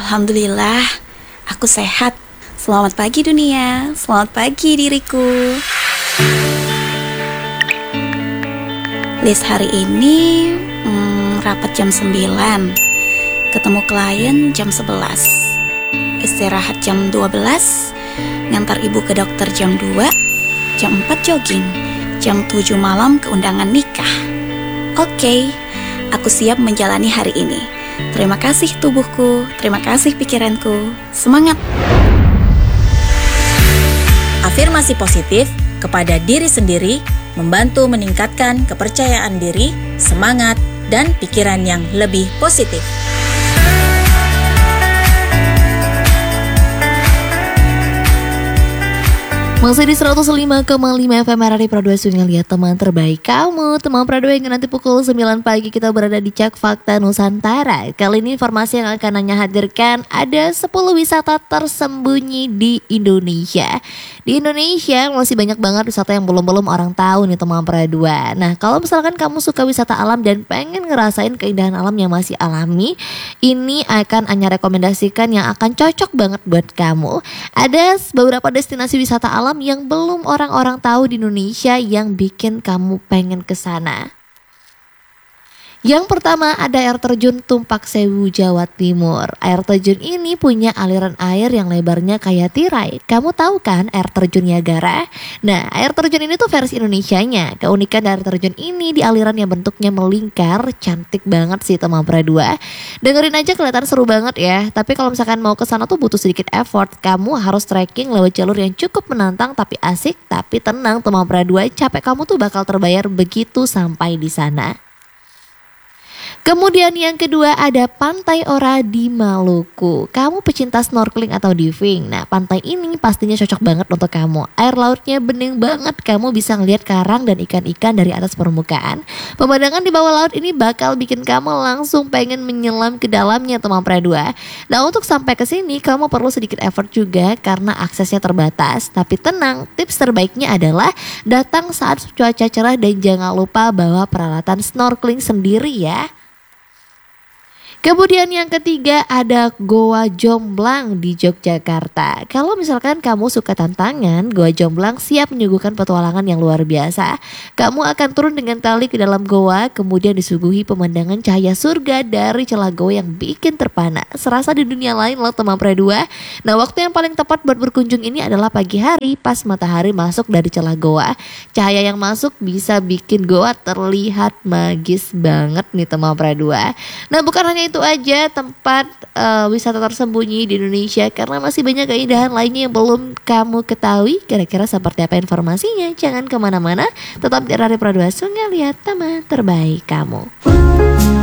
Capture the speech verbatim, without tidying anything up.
Alhamdulillah, aku sehat. Selamat pagi dunia, selamat pagi diriku. List hari ini hmm, rapat jam sembilan, ketemu klien jam sebelas, istirahat jam dua belas, ngantar ibu ke dokter jam dua, jam empat jogging, jam tujuh malam ke undangan nikah. Oke, aku siap menjalani hari ini. Terima kasih tubuhku, terima kasih pikiranku. Semangat! Afirmasi positif kepada diri sendiri membantu meningkatkan kepercayaan diri, semangat, dan pikiran yang lebih positif. Masih di seratus lima koma lima F M R R I Pradua Sungai, lihat teman terbaik kamu. Teman Pradua yang nanti pukul sembilan pagi kita berada di Cak Fakta Nusantara. Kali ini informasi yang akan Nanya hadirkan ada sepuluh wisata tersembunyi di Indonesia. Di Indonesia masih banyak banget wisata yang belum-belum orang tahu nih teman Pradua. Nah, kalau misalkan kamu suka wisata alam dan pengen ngerasain keindahan alam yang masih alami, ini akan Anya rekomendasikan yang akan cocok banget buat kamu. Ada beberapa destinasi wisata alam yang belum orang-orang tahu di Indonesia yang bikin kamu pengen ke sana. Yang pertama ada air terjun Tumpak Sewu, Jawa Timur. Air terjun ini punya aliran air yang lebarnya kayak tirai. Kamu tahu kan air terjun Niagara? Nah, air terjun ini tuh versi Indonesianya. Keunikan dari air terjun ini di aliran yang bentuknya melingkar, cantik banget sih teman Pradua. Dengerin aja kelihatan seru banget ya. Tapi kalau misalkan mau ke sana tuh butuh sedikit effort. Kamu harus trekking lewat jalur yang cukup menantang tapi asik. Tapi tenang teman Pradua, capek kamu tuh bakal terbayar begitu sampai di sana. Kemudian yang kedua ada Pantai Ora di Maluku. Kamu pecinta snorkeling atau diving? Nah, pantai ini pastinya cocok banget untuk kamu. Air lautnya bening banget, kamu bisa ngelihat karang dan ikan-ikan dari atas permukaan. Pemandangan di bawah laut ini bakal bikin kamu langsung pengen menyelam ke dalamnya teman Pradua. Nah, untuk sampai ke sini kamu perlu sedikit effort juga karena aksesnya terbatas. Tapi tenang, tips terbaiknya adalah datang saat cuaca cerah dan jangan lupa bawa peralatan snorkeling sendiri ya. Kemudian yang ketiga ada Goa Jomblang di Yogyakarta. Kalau misalkan kamu suka tantangan, Goa Jomblang siap menyuguhkan petualangan yang luar biasa. Kamu akan turun dengan tali ke dalam goa, kemudian disuguhi pemandangan cahaya surga dari celah goa yang bikin terpana. Serasa di dunia lain loh teman Pradua. Nah, waktu yang paling tepat buat berkunjung ini adalah pagi hari pas matahari masuk dari celah goa. Cahaya yang masuk bisa bikin goa terlihat magis banget nih teman Pradua. Nah, bukan hanya itu aja tempat uh, wisata tersembunyi di Indonesia, karena masih banyak keindahan lainnya yang belum kamu ketahui. Kira-kira seperti apa informasinya? Jangan kemana-mana, tetap di R R I Pradua Sungai, lihat teman terbaik kamu.